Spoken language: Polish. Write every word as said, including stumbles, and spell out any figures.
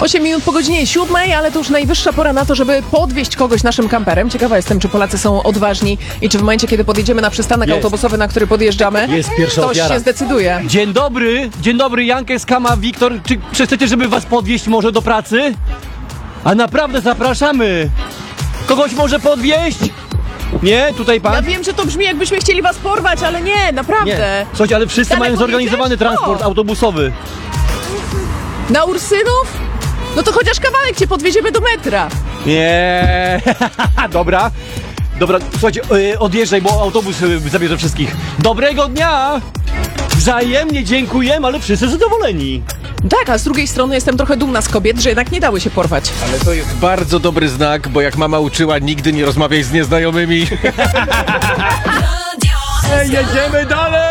osiem minut po godzinie siódmej, ale to już najwyższa pora na to, żeby podwieźć kogoś naszym kamperem. Ciekawa jestem, czy Polacy są odważni i czy w momencie, kiedy podjedziemy na przystanek Jest. autobusowy, na który podjeżdżamy, Jest pierwsza ktoś ofiara. się zdecyduje. Dzień dobry, dzień dobry, Jankę z Kama, Wiktor. Czy, czy chcecie, żeby was podwieźć może do pracy? A naprawdę zapraszamy. Kogoś może podwieźć? Nie? Tutaj pan? Ja wiem, że to brzmi, jakbyśmy chcieli was porwać, ale nie, naprawdę. Nie. Słuchajcie, ale wszyscy Ale mają zorganizowany podjedziesz? transport O. autobusowy. Na Ursynów? No to chociaż kawałek cię podwieziemy do metra. Nie. Dobra. Dobra, słuchajcie, yy, odjeżdżaj, bo autobus yy, zabierze wszystkich. Dobrego dnia! Wzajemnie dziękujemy, ale wszyscy zadowoleni. Tak, a z drugiej strony jestem trochę dumna z kobiet, że jednak nie dały się porwać. Ale to jest bardzo dobry znak, bo jak mama uczyła, nigdy nie rozmawiaj z nieznajomymi. Jedziemy dalej!